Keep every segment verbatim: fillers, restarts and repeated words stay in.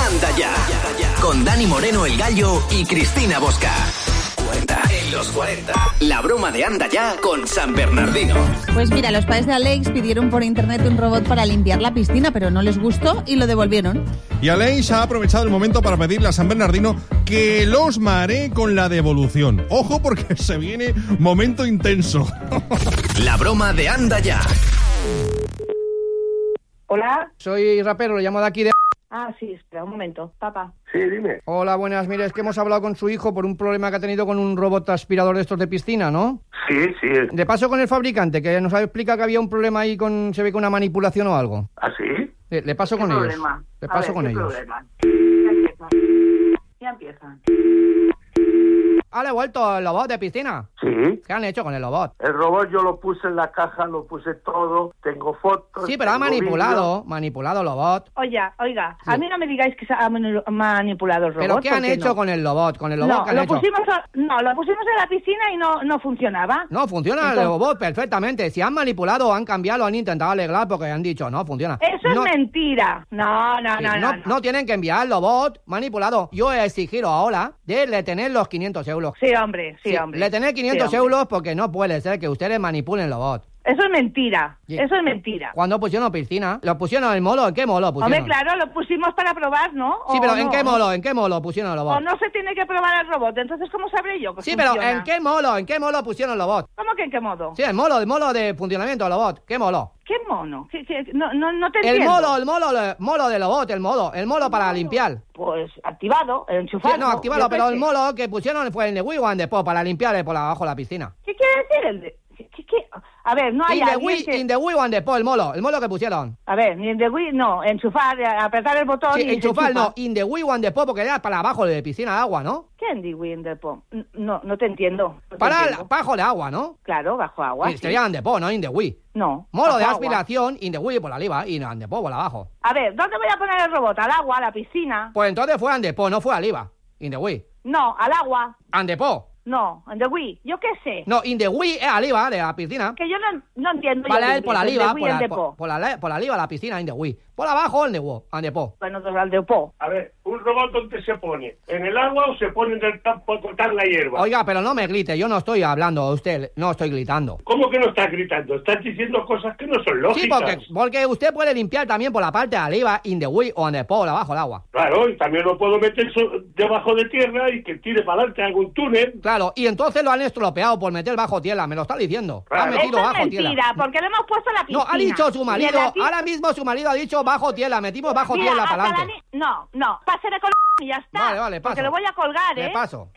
Anda Ya, con Dani Moreno el Gallo y Cristina Bosca. cuarenta En los cuarenta. La broma de Anda Ya con San Bernardino. Pues mira, los padres de Alex pidieron por internet un robot para limpiar la piscina, pero no les gustó y lo devolvieron. Y Alex ha aprovechado el momento para pedirle a San Bernardino que los maree con la devolución. Ojo, porque se viene momento intenso. La broma de Anda Ya. Hola. Soy rapero, lo llamo de aquí de... Ah, sí, espera un momento, papá. Sí, dime. Hola, buenas. Mire, es que hemos hablado con su hijo por un problema que ha tenido con un robot aspirador de estos de piscina, ¿no? Sí, sí. De paso con el fabricante, que nos ha explicado que había un problema ahí con... se ve con una manipulación o algo. ¿Ah, sí? Le, le paso ¿Qué con problema? ellos. Le A paso ver, con ¿qué ellos. problema? Ya empieza. Ya empieza. ¿Ha devuelto el robot de piscina? Sí. ¿Qué han hecho con el robot? El robot yo lo puse en la caja, lo puse todo, tengo fotos. Sí, pero ha tengo manipulado, vídeos. manipulado el robot. Oiga, oiga, Sí. a mí no me digáis que se ha manu- manipulado el robot. ¿Pero qué han porque hecho no. con el robot? Con el robot No, que han lo hecho. pusimos a- no, lo pusimos en la piscina y no, no funcionaba. No, funciona Entonces- el robot perfectamente. Si han manipulado, han cambiado, han intentado arreglar porque han dicho, no, funciona. Eso no, es mentira. No, no, sí, no, no, no, no. no tienen que enviar el robot manipulado. Yo he exigido ahora de le tener los quinientos euros. Sí, hombre, sí, Sí, hombre. le tener quinientos Sí, hombre. euros porque no puede ser que ustedes manipulen el robot. Eso es mentira. Sí. Eso es mentira. Cuando pusieron piscina, ¿lo pusieron en molo? ¿En qué molo pusieron? Hombre, claro, lo pusimos para probar, ¿no? Sí, O pero ¿en no. qué molo? ¿En qué molo pusieron el robot? O no se tiene que probar el robot, entonces ¿cómo sabré yo que Sí, pero funciona? ¿en qué molo? ¿En qué molo pusieron el robot? ¿Cómo que en qué modo? Sí, el molo, el molo de funcionamiento del robot. ¿Qué molo? ¿Qué mono? ¿Qué, qué- No, no, no te El entiendo. molo, el molo, el molo del robot, el molo, el molo para limpiar. Pues activado, Sí, enchufado. no, activado, yo qué pero el sé. molo que pusieron fue el de Wii One Depot para limpiar por abajo la piscina. ¿Qué quiere decir el de...? ¿Qué, qué- qué? A ver, no hay In the alguien Wii, que... in the Wii One Depot, el molo, el molo que pusieron. A ver, ni el de Wii, no, enchufar, eh, apretar el botón Sí, y se enchufar, enchufa. no, in the Wii One Depot porque era para abajo de piscina de agua, ¿no? ¿Qué en the Wii en Depot? N- No, no te entiendo. no te Para entiendo. abajo de agua, ¿no? Claro, bajo agua, Sí, sí. sería en Depot, no in the Wii. No, Molo de bajo agua. aspiración, in the Wii por arriba y en Depot por abajo. A ver, ¿dónde voy a poner el robot? ¿Al agua, a la piscina? Pues entonces fue en Depot, no fue arriba. In the Wii. No, al agua. And Depot. No, en the Wii. Yo qué sé. No, in the Wii es arriba de la piscina. Que yo no, no entiendo. yo Para de él, por Wii, arriba, en the Wii, por, en la, Depot. por, por, la, por arriba la piscina, in the Wii. Por abajo, en the Wii, and Depot. Bueno, pues al Depot. A ver, ¿un robot dónde se pone? ¿En el agua o se pone en el campo a cortar la hierba? Oiga, pero no me grite, yo no estoy hablando a usted, no estoy gritando. ¿Cómo que no estás gritando? Estás diciendo cosas que no son lógicas. Sí, porque, porque usted puede limpiar también por la parte de arriba, in the Wii o en the Depot, abajo del agua. Claro, y también lo puedo meter so- debajo de tierra y que tire para adelante algún túnel. Claro, y entonces lo han estropeado por meter bajo tierra, me lo está diciendo. Claro. Han metido Eso es bajo mentira, tierra. porque le hemos puesto la piscina. No, ha dicho su Y en marido, la pi- ahora mismo su marido ha dicho bajo tierra, metimos bajo Mira, tierra hasta para la adelante. ni- No, no, pásele con y ya está. Vale, vale, paso. Porque lo voy a colgar, ¿eh? Le paso.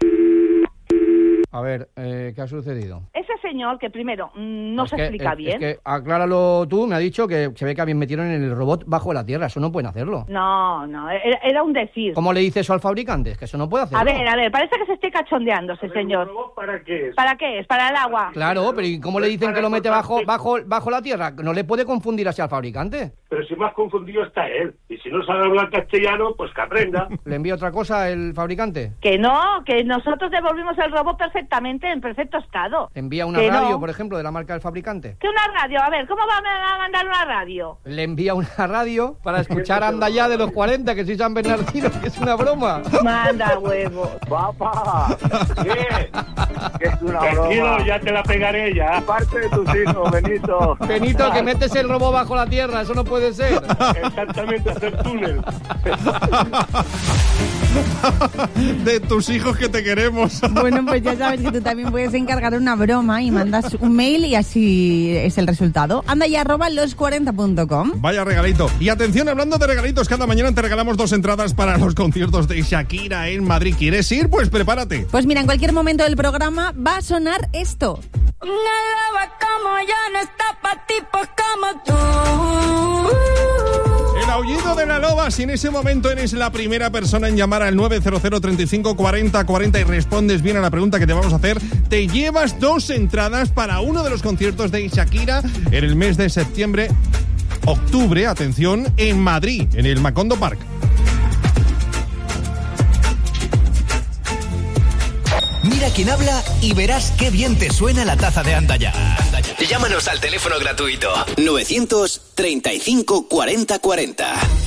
A ver, eh, ¿qué ha sucedido? Ese señor que primero mm, no Es se que, explica es, bien. Es que, acláralo tú, me ha dicho que se ve que habían metido en el robot bajo la tierra, eso no pueden hacerlo. No, no, era, era un decir. ¿Cómo le dice eso al fabricante? Es que eso no puede hacerlo. A ver, a ver, parece que se esté cachondeando ese A ver, ¿un señor. robot para qué es? ¿Para qué es? ¿Para el agua? Claro, pero ¿y cómo le dicen Para que lo mete cortar bajo, seco. bajo, bajo la tierra? ¿No le puede confundir así al fabricante? Pero si más confundido está él. Y si no sabe hablar castellano, pues que aprenda. ¿Le envía otra cosa el fabricante? Que no, que nosotros devolvimos el robot perfectamente, en perfecto estado. ¿Le envía una Que no. radio, por ejemplo, de la marca del fabricante? ¿Qué una radio? A ver, ¿cómo va a mandar una radio? ¿Le envía una radio para escuchar Anda Ya de los cuarenta, que soy San Bernardino, que es una broma? Manda huevo. Papá, ¿qué? Que es una Tranquilo, broma. ya te la pegaré ya. Parte de tus hijos, Benito. Benito, que metes el robot bajo la tierra, eso no puede ser. Exactamente, hacer túnel. De tus hijos que te queremos. Bueno, pues ya sabes que tú también puedes encargar una broma y mandas un mail y así es el resultado. Anda ya arroba los cuarenta punto com. Vaya regalito. Y atención, hablando de regalitos, cada mañana te regalamos dos entradas para los conciertos de Shakira en Madrid. ¿Quieres ir? Pues prepárate. Pues mira, en cualquier momento del programa va a sonar esto. Una loba como yo no está pa' tipos como tú. El aullido de la loba. Si en ese momento eres la primera persona en llamar al nueve cero cero, treinta y cinco, cuarenta, cuarenta y respondes bien a la pregunta que te vamos a hacer, te llevas dos entradas para uno de los conciertos de Shakira en el mes de septiembre, octubre, atención, en Madrid, en el Macondo Park. Mira quién habla y verás qué bien te suena la taza de Anda Ya. Llámanos al teléfono gratuito nueve treinta y cinco, cuarenta, cuarenta.